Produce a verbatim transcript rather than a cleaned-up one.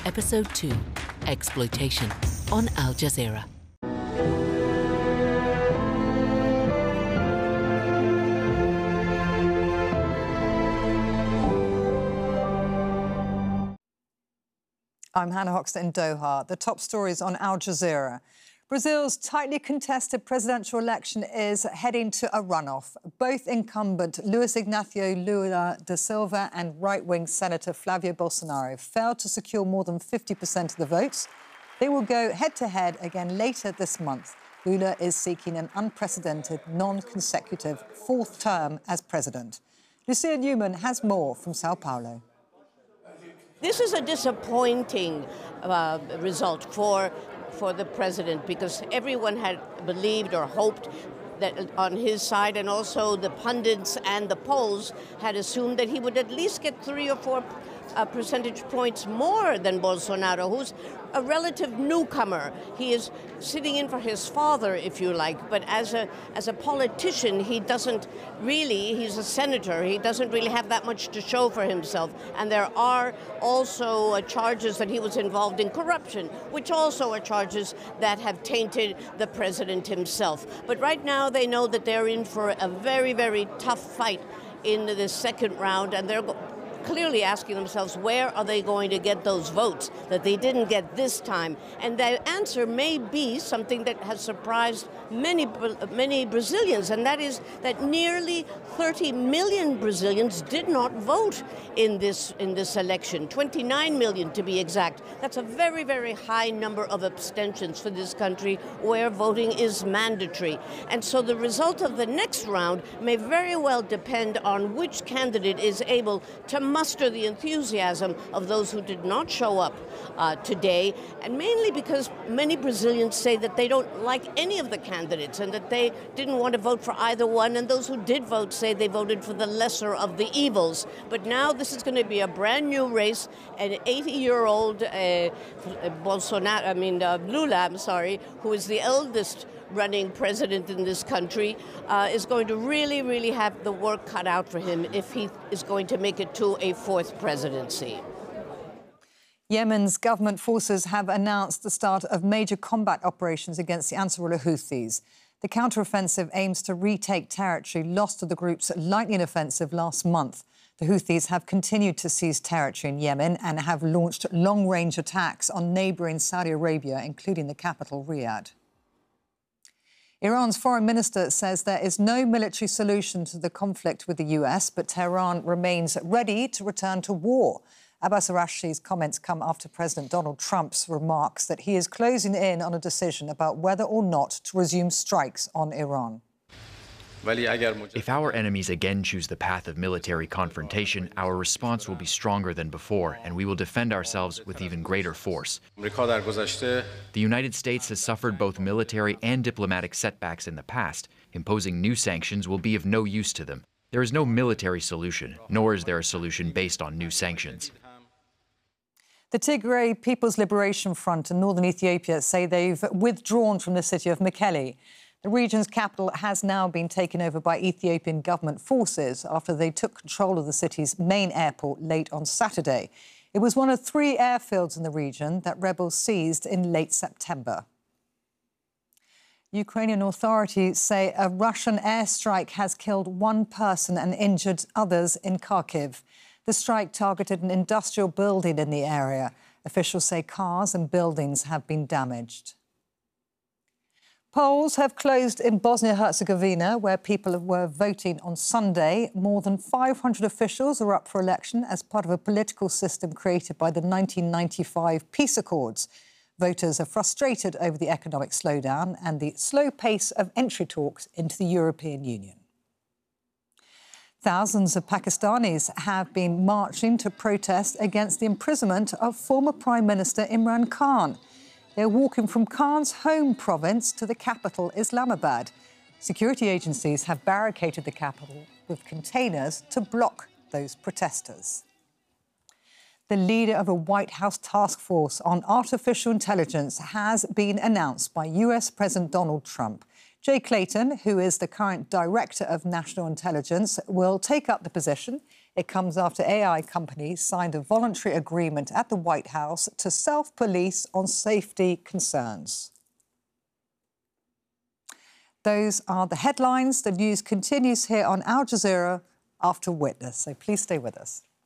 Episode two, Exploitation, on Al Jazeera. I'm Hannah Hoxton in Doha. The top stories on Al Jazeera. Brazil's tightly contested presidential election is heading to a runoff. Both incumbent Luiz Inácio Lula da Silva and right-wing Senator Flavio Bolsonaro failed to secure more than fifty percent of the votes. They will go head-to-head again later this month. Lula is seeking an unprecedented, non-consecutive fourth term as president. Lucia Newman has more from Sao Paulo. This is a disappointing uh, result for for the president, because everyone had believed or hoped that on his side, and also the pundits and the polls had assumed that he would at least get three or four uh, percentage points more than Bolsonaro, who's a relative newcomer. He is sitting in for his father, if you like, but as a as a politician, he doesn't really, he's a senator, he doesn't really have that much to show for himself. And there are also uh, charges that he was involved in corruption, which also are charges that have tainted the president himself. But right now they know that they're in for a very, very tough fight in the second round, and they're clearly asking themselves, where are they going to get those votes that they didn't get this time? And the answer may be something that has surprised many, many Brazilians, and that is that nearly thirty million Brazilians did not vote in this, in this election, twenty-nine million to be exact. That's a very, very high number of abstentions for this country where voting is mandatory. And so the result of the next round may very well depend on which candidate is able to muster the enthusiasm of those who did not show up uh, today, and mainly because many Brazilians say that they don't like any of the candidates and that they didn't want to vote for either one, and those who did vote say they voted for the lesser of the evils. But now this is going to be a brand new race. An eighty-year-old uh, Bolsonaro, I mean uh, Lula, I'm sorry, who is the eldest running president in this country, uh, is going to really, really have the work cut out for him if he is going to make it to a fourth presidency. Yemen's government forces have announced the start of major combat operations against the Ansarullah Houthis. The counteroffensive aims to retake territory lost to the group's lightning offensive last month. The Houthis have continued to seize territory in Yemen and have launched long-range attacks on neighbouring Saudi Arabia, including the capital, Riyadh. Iran's foreign minister says there is no military solution to the conflict with the U S, but Tehran remains ready to return to war. Abbas Araghchi's comments come after President Donald Trump's remarks that he is closing in on a decision about whether or not to resume strikes on Iran. If our enemies again choose the path of military confrontation, our response will be stronger than before, and we will defend ourselves with even greater force. The United States has suffered both military and diplomatic setbacks in the past. Imposing new sanctions will be of no use to them. There is no military solution, nor is there a solution based on new sanctions. The Tigray People's Liberation Front in northern Ethiopia say they've withdrawn from the city of Mekelle. The region's capital has now been taken over by Ethiopian government forces after they took control of the city's main airport late on Saturday. It was one of three airfields in the region that rebels seized in late September. Ukrainian authorities say a Russian airstrike has killed one person and injured others in Kharkiv. The strike targeted an industrial building in the area. Officials say cars and buildings have been damaged. Polls have closed in Bosnia-Herzegovina, where people were voting on Sunday. More than five hundred officials are up for election as part of a political system created by the nineteen ninety-five peace accords. Voters are frustrated over the economic slowdown and the slow pace of entry talks into the European Union. Thousands of Pakistanis have been marching to protest against the imprisonment of former Prime Minister Imran Khan. They're walking from Khan's home province to the capital, Islamabad. Security agencies have barricaded the capital with containers to block those protesters. The leader of a White House task force on artificial intelligence has been announced by U S President Donald Trump. Jay Clayton, who is the current Director of National Intelligence, will take up the position It comes after A I companies signed a voluntary agreement at the White House to self-police on safety concerns. Those are the headlines. The news continues here on Al Jazeera after Witness, so please stay with us.